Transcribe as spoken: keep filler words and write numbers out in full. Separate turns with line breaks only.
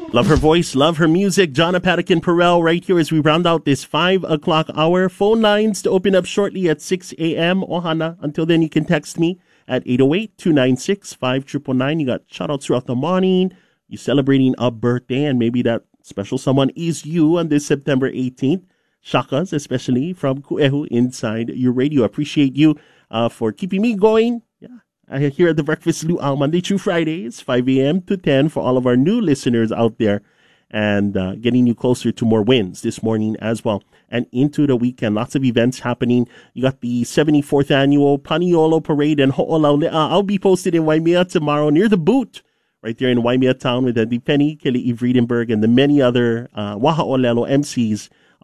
Love her voice, love her music. Jonna Patakin Perel right here as we round out this five o'clock hour. Phone lines to open up shortly at six a.m. Ohana. Until then, you can text me at eight oh eight, two nine six, five nine nine nine. You got shout outs throughout the morning. You're celebrating a birthday, and maybe that special someone is you on this September eighteenth. Shakas, especially from Kuehu inside your radio. Appreciate you uh, for keeping me going. Yeah, I here at the Breakfast Luau Monday through Fridays, five a.m. to ten for all of our new listeners out there, and uh, getting you closer to more wins this morning as well. And into the weekend, lots of events happening. You got the seventy-fourth annual Paniolo Parade and Ho'olaulea. I'll be posted in Waimea tomorrow near the boot, right there in Waimea town with Eddie Penny, Kelly Eve Riedenberg, and the many other uh, Waha'olelo M Cs